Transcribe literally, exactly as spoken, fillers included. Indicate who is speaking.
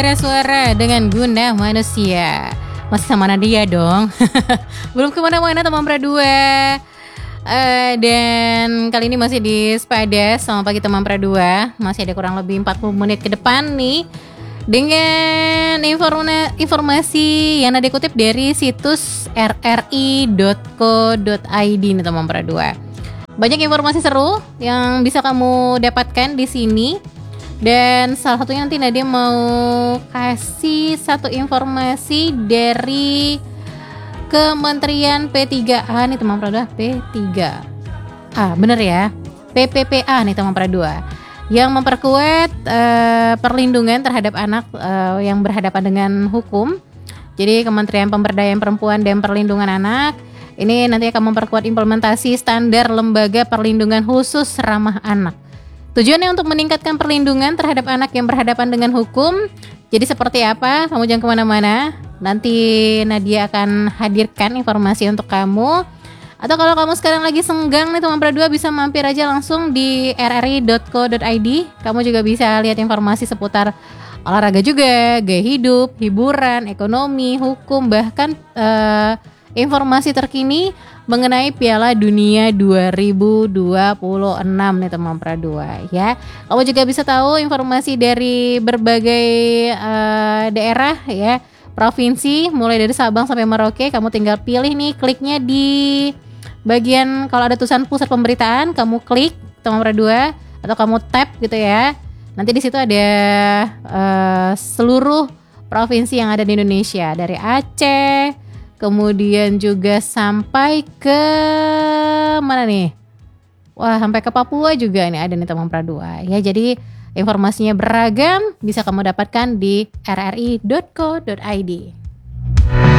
Speaker 1: Suara-suara dengan guna manusia. Masih sama Nadia dong. Belum kemana-mana teman pra dua. Uh, dan kali ini masih di Spadas. Selamat pagi teman pra dua. Masih ada kurang lebih empat puluh menit ke depan nih, dengan informa- informasi yang Nadia kutip dari situs r r i dot co dot i d nih teman pra dua. Banyak informasi seru yang bisa kamu dapatkan di sini. Dan salah satunya nanti Nadia mau kasih satu informasi dari Kementerian P tiga A nih teman pra dua. P tiga A, bener ya, P P P A nih teman pra dua, yang memperkuat uh, perlindungan terhadap anak uh, yang berhadapan dengan hukum. Jadi Kementerian Pemberdayaan Perempuan dan Perlindungan Anak ini nanti akan memperkuat implementasi standar lembaga perlindungan khusus ramah anak. Tujuannya untuk meningkatkan perlindungan terhadap anak yang berhadapan dengan hukum. Jadi seperti apa? Kamu jangan kemana-mana. Nanti Nadia akan hadirkan informasi untuk kamu. Atau kalau kamu sekarang lagi senggang nih teman pra dua, bisa mampir aja langsung di r r i dot co dot i d. Kamu juga bisa lihat informasi seputar olahraga juga, gaya hidup, hiburan, ekonomi, hukum, bahkan uh, informasi terkini mengenai Piala Dunia dua ribu dua puluh enam nih teman pra dua ya. Kamu juga bisa tahu informasi dari berbagai uh, daerah ya, provinsi, mulai dari Sabang sampai Merauke. Kamu tinggal pilih nih, kliknya di bagian kalau ada tulisan pusat pemberitaan, kamu klik teman pra dua, atau kamu tap gitu ya. Nanti di situ ada uh, seluruh provinsi yang ada di Indonesia, dari Aceh, kemudian juga sampai ke mana nih? Wah, sampai ke Papua juga nih ada nih teman pra dua ya. Jadi informasinya beragam, bisa kamu dapatkan di r r i dot co dot i d.